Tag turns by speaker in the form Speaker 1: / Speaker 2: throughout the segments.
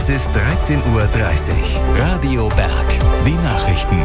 Speaker 1: Es ist 13:30 Uhr. Radio Berg. Die Nachrichten.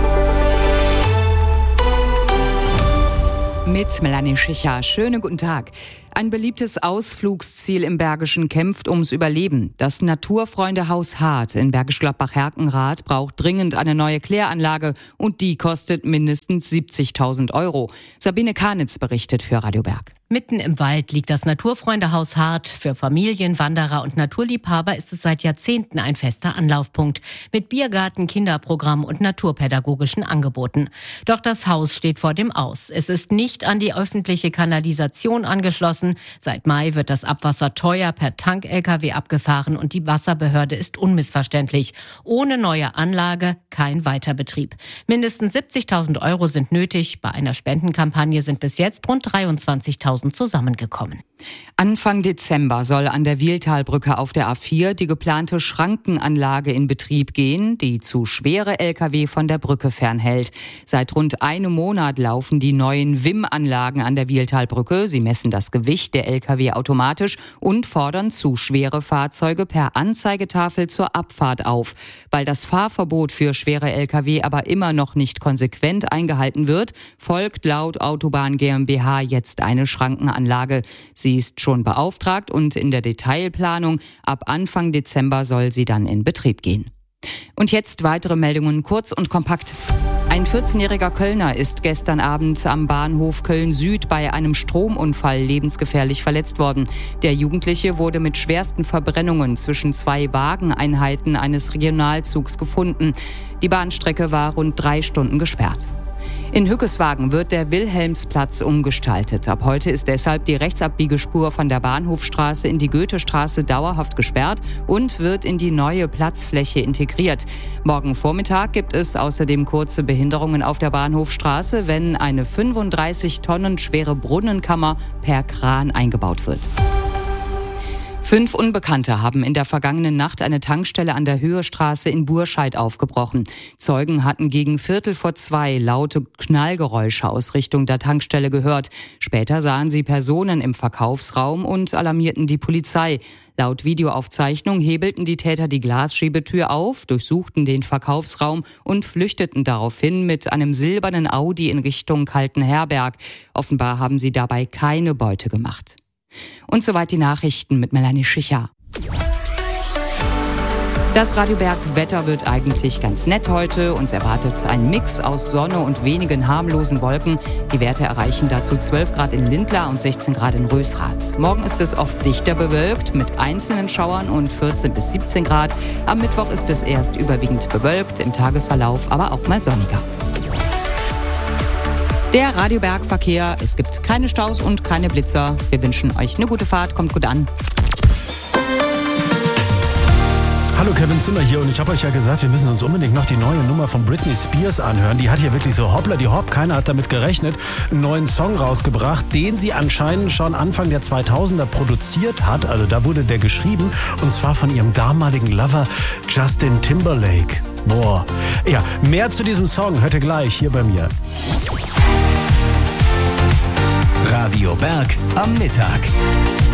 Speaker 2: Mit Melanie Schicher. Schönen guten Tag. Ein beliebtes Ausflugsziel im Bergischen kämpft ums Überleben. Das Naturfreundehaus Hart in Bergisch Gladbach-Herkenrath braucht dringend eine neue Kläranlage und die kostet mindestens 70.000 €. Sabine Karnitz berichtet für Radio Berg.
Speaker 3: Mitten im Wald liegt das Naturfreundehaus Hart. Für Familien, Wanderer und Naturliebhaber ist es seit Jahrzehnten ein fester Anlaufpunkt. Mit Biergarten, Kinderprogramm und naturpädagogischen Angeboten. Doch das Haus steht vor dem Aus. Es ist nicht an die öffentliche Kanalisation angeschlossen. Seit Mai wird das Abwasser teuer per Tank-LKW abgefahren und die Wasserbehörde ist unmissverständlich. Ohne neue Anlage kein Weiterbetrieb. Mindestens 70.000 € sind nötig. Bei einer Spendenkampagne sind bis jetzt rund 23.000 zusammengekommen.
Speaker 2: Anfang Dezember soll an der Wiehltalbrücke auf der A4 die geplante Schrankenanlage in Betrieb gehen, die zu schwere Lkw von der Brücke fernhält. Seit rund einem Monat laufen die neuen WIM-Anlagen an der Wiehltalbrücke. Sie messen das Gewicht der Lkw automatisch und fordern zu schwere Fahrzeuge per Anzeigetafel zur Abfahrt auf. Weil das Fahrverbot für schwere Lkw aber immer noch nicht konsequent eingehalten wird, folgt laut Autobahn GmbH jetzt eine Schrankenanlage. Sie ist schon beauftragt und in der Detailplanung. Ab Anfang Dezember soll sie dann in Betrieb gehen. Und jetzt weitere Meldungen kurz und kompakt. Ein 14-jähriger Kölner ist gestern Abend am Bahnhof Köln-Süd bei einem Stromunfall lebensgefährlich verletzt worden. Der Jugendliche wurde mit schwersten Verbrennungen zwischen zwei Wageneinheiten eines Regionalzugs gefunden. Die Bahnstrecke war rund 3 Stunden gesperrt. In Hückeswagen wird der Wilhelmsplatz umgestaltet. Ab heute ist deshalb die Rechtsabbiegerspur von der Bahnhofstraße in die Goethestraße dauerhaft gesperrt und wird in die neue Platzfläche integriert. Morgen Vormittag gibt es außerdem kurze Behinderungen auf der Bahnhofstraße, wenn eine 35 Tonnen schwere Brunnenkammer per Kran eingebaut wird. 5 Unbekannte haben in der vergangenen Nacht eine Tankstelle an der Höhestraße in Burscheid aufgebrochen. Zeugen hatten gegen 1:45 laute Knallgeräusche aus Richtung der Tankstelle gehört. Später sahen sie Personen im Verkaufsraum und alarmierten die Polizei. Laut Videoaufzeichnung hebelten die Täter die Glasschiebetür auf, durchsuchten den Verkaufsraum und flüchteten daraufhin mit einem silbernen Audi in Richtung Kaltenherberg. Offenbar haben sie dabei keine Beute gemacht. Und soweit die Nachrichten mit Melanie Schicher. Das Radio Berg Wetter wird eigentlich ganz nett heute. Uns erwartet ein Mix aus Sonne und wenigen harmlosen Wolken. Die Werte erreichen dazu 12 Grad in Lindlar und 16 Grad in Rösrath. Morgen ist es oft dichter bewölkt mit einzelnen Schauern und 14 bis 17 Grad. Am Mittwoch ist es erst überwiegend bewölkt, im Tagesverlauf aber auch mal sonniger. Der Radio Berg Verkehr. Es gibt keine Staus und keine Blitzer. Wir wünschen euch eine gute Fahrt. Kommt gut an.
Speaker 4: Hallo, Kevin Zimmer hier und ich habe euch ja gesagt, wir müssen uns unbedingt noch die neue Nummer von Britney Spears anhören. Die hat hier wirklich so hoppla die hopp, keiner hat damit gerechnet, einen neuen Song rausgebracht, den sie anscheinend schon Anfang der 2000er produziert hat. Also da wurde der geschrieben und zwar von ihrem damaligen Lover Justin Timberlake. Boah. Ja, mehr zu diesem Song hört ihr gleich hier bei mir.
Speaker 1: Radio Berg am Mittag.